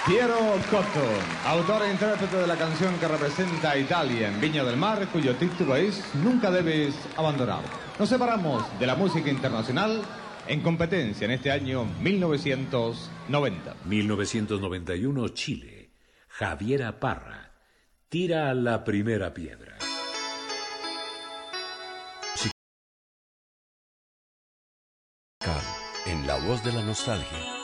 Piero Cotto, autor e intérprete de la canción que representa a Italia en Viña del Mar, cuyo título es Nunca debes abandonar. Nos separamos de la música internacional en competencia en este año 1990. 1991, Chile. Javiera Parra. Tira la primera piedra. En la voz de la nostalgia.